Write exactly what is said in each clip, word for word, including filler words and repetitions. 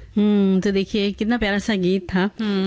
हम्म तो देखिए कितना प्यारा सा गीत था,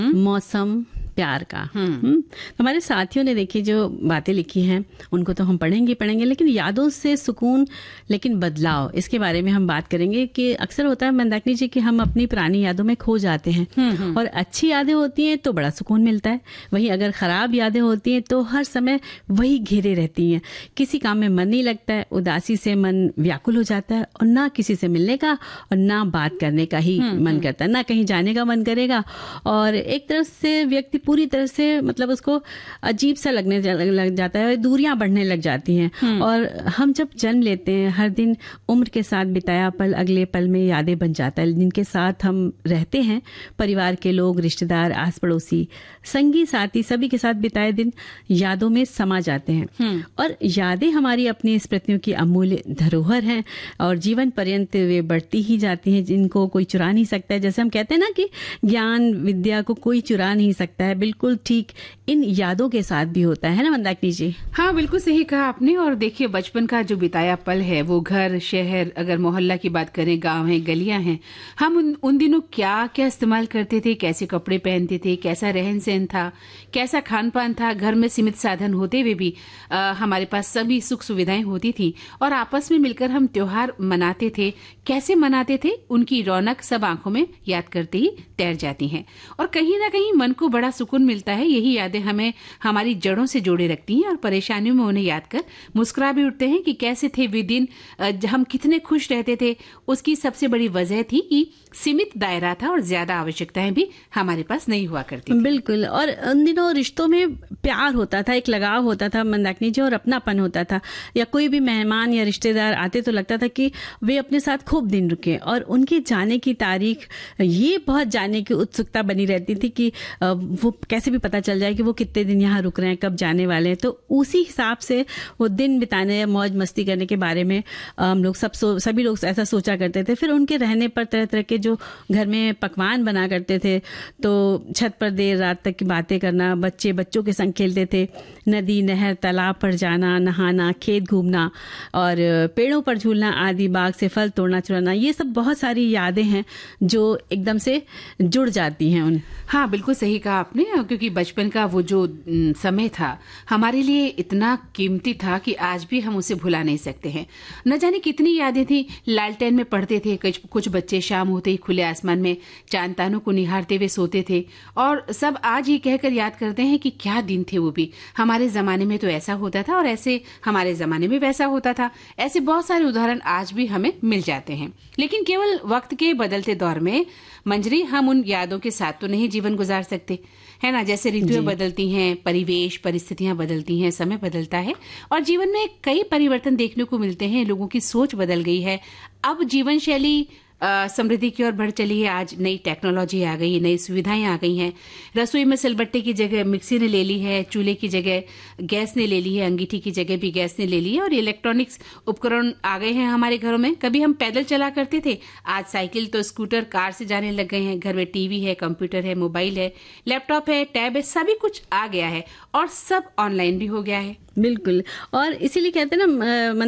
मौसम प्यार का। हम्म हमारे साथियों ने देखिए जो बातें लिखी हैं उनको तो हम पढ़ेंगे पढ़ेंगे लेकिन यादों से सुकून लेकिन बदलाव, इसके बारे में हम बात करेंगे कि अक्सर होता है मंदाकिनी जी कि हम अपनी पुरानी यादों में खो जाते हैं और अच्छी यादें होती हैं तो बड़ा सुकून मिलता है, वहीं अगर खराब यादें होती हैं तो हर समय वही घेरे रहती हैं, किसी काम में मन नहीं लगता है, उदासी से मन व्याकुल हो जाता है और ना किसी से मिलने का और ना बात करने का ही मन करता है, ना कहीं जाने का मन करेगा और एक तरफ से व्यक्ति पूरी तरह से मतलब उसको अजीब सा लगने लग जाता है, दूरियां बढ़ने लग जाती हैं। और हम जब जन्म लेते हैं हर दिन उम्र के साथ बिताया पल अगले पल में यादें बन जाता है, जिनके साथ हम रहते हैं, परिवार के लोग, रिश्तेदार, आस पड़ोसी, संगी साथी, सभी के साथ बिताए दिन यादों में समा जाते हैं। और यादें हमारी अपनी स्मृतियों की अमूल्य धरोहर हैं और जीवन पर्यंत वे बढ़ती ही जाती हैं, जिनको कोई चुरा नहीं सकता है। जैसे हम कहते हैं ना कि ज्ञान विद्या को कोई चुरा नहीं सकता है, बिल्कुल ठीक इन यादों के साथ भी होता है ना मंदाकिनी जी? हाँ, बिल्कुल सही कहा आपने। और देखिए बचपन का जो बिताया पल है, वो घर, शहर, अगर मोहल्ला की बात करें, गांव है, गलियां हैं, हम उन, उन दिनों क्या क्या इस्तेमाल करते थे, कैसे कपड़े पहनते थे, कैसा रहन सहन था, कैसा खान पान था, घर में सीमित साधन होते हुए भी आ, हमारे पास सभी सुख सुविधाएं होती थी और आपस में मिलकर हम त्योहार मनाते थे। कैसे मनाते थे, उनकी रौनक सब आंखों में याद करते ही तैर जाती है और कहीं ना कहीं मन को बड़ा सुकून मिलता है। यही यादें हमें हमारी जड़ों से जोड़े रखती हैं और परेशानियों में उन्हें याद कर मुस्कुरा भी उठते हैं कि कैसे थे वे दिन, हम कितने खुश रहते थे। उसकी सबसे बड़ी वजह थी कि सीमित दायरा था और ज्यादा आवश्यकताएं भी हमारे पास नहीं हुआ करती थी। बिल्कुल, और उन दिनों रिश्तों में प्यार होता था, एक लगाव होता था मंदाकिनी जी, और अपनापन होता था। या कोई भी मेहमान या रिश्तेदार आते तो लगता था कि वे अपने साथ खूब दिन रुके और उनके जाने की तारीख ये बहुत जानने की उत्सुकता बनी रहती थी कि वो कैसे भी पता चल जाए कि वो कितने दिन यहाँ रुक रहे हैं, कब जाने वाले हैं। तो उसी हिसाब से वो दिन बिताने, मौज मस्ती करने के बारे में हम लोग सब सभी लोग ऐसा सोचा करते थे। फिर उनके रहने पर तरह तरह के जो घर में पकवान बना करते थे, तो छत पर देर रात तक की बातें करना, बच्चे बच्चों के संग खेलते थे, नदी नहर तालाब पर जाना, नहाना, खेत घूमना और पेड़ों पर झूलना आदि, बाग से फल तोड़ना चुराना, ये सब बहुत सारी यादें हैं जो एकदम से जुड़ जाती हैं उन। हाँ, बिल्कुल सही कहा आपने, क्योंकि बचपन का वो जो समय था हमारे लिए इतना कीमती था कि आज भी हम उसे भुला नहीं सकते हैं। न जाने कितनी यादें थी। लालटेन में पढ़ते थे, कुछ बच्चे शाम होते ही खुले आसमान में चांद तारों को निहारते हुए सोते थे और सब आज ये कहकर याद करते हैं कि क्या दिन थे वो भी। हमारे जमाने में तो ऐसा होता था और ऐसे हमारे जमाने में वैसा होता था। ऐसे बहुत सारे उदाहरण आज भी हमें मिल जाते हैं। लेकिन केवल वक्त के बदलते दौर में मंजरी हम उन यादों के साथ तो नहीं जीवन गुजार सकते, है ना। जैसे ऋतुएं बदलती हैं, परिवेश परिस्थितियां बदलती हैं, समय बदलता है और जीवन में कई परिवर्तन देखने को मिलते हैं। लोगों की सोच बदल गई है। अब जीवन शैली समृद्धि की ओर बढ़ चली है। आज नई टेक्नोलॉजी आ गई है, नई सुविधाएं आ गई हैं। रसोई में सिलबट्टे की जगह मिक्सी ने ले ली है, चूल्हे की जगह गैस ने ले ली है, अंगीठी की जगह भी गैस ने ले ली है और इलेक्ट्रॉनिक्स उपकरण आ गए हैं हमारे घरों में। कभी हम पैदल चला करते थे, आज साइकिल तो स्कूटर, कार से जाने लग गए हैं। घर में टीवी है, कंप्यूटर है, मोबाइल है, लैपटॉप है, टैब है, सभी कुछ आ गया है और सब ऑनलाइन भी हो गया है। बिल्कुल, और इसीलिए कहते हैं ना